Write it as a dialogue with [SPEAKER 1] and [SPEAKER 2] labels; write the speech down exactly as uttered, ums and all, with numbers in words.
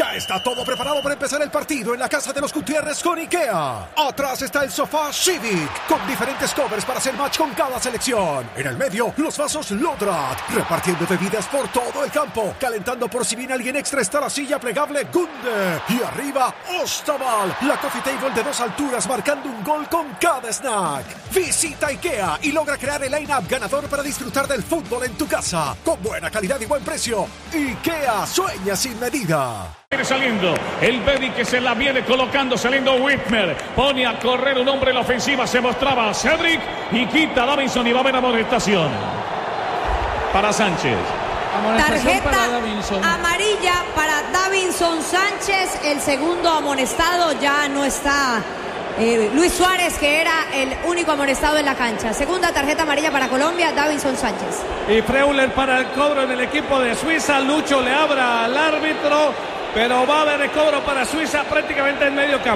[SPEAKER 1] Ya está todo preparado para empezar el partido en la casa de los Gutiérrez con IKEA. Atrás está el sofá Civic, con diferentes covers para hacer match con cada selección. En el medio, los vasos Lodrat, repartiendo bebidas por todo el campo. Calentando por si viene alguien extra está la silla plegable Gunde. Y arriba, Ostaval, la coffee table de dos alturas marcando un gol con cada snack. Visita IKEA y logra crear el line-up ganador para disfrutar del fútbol en tu casa. Con buena calidad y buen precio. IKEA, sueña sin medida.
[SPEAKER 2] Viene saliendo el Baby que se la viene colocando, saliendo Whitmer, pone a correr un hombre en la ofensiva, se mostraba Cedric y quita a Davinson y va a haber amonestación para Sánchez.
[SPEAKER 3] Tarjeta
[SPEAKER 4] para Davinson.
[SPEAKER 3] amarilla para Davinson Sánchez, el segundo amonestado. Ya no está eh, Luis Suárez, que era el único amonestado en la cancha. Segunda tarjeta amarilla para Colombia, Davinson Sánchez.
[SPEAKER 4] Y Freuler para el cobro en el equipo de Suiza. Lucho le abra al árbitro, pero va a haber el cobro para Suiza prácticamente en medio campo.